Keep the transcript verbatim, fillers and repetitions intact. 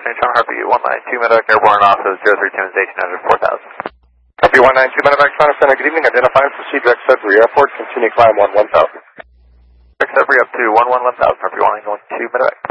Neutron, Harpy one nine two Medevac Airborne, also zero three two station under four thousand. Harpy one nine two Medevac Toronto Center, good evening. Identify and proceed direct Sudbury Airport. Continue climb one one thousand. Direct Sudbury up to one one one thousand, Harpy one nine one two Medevac.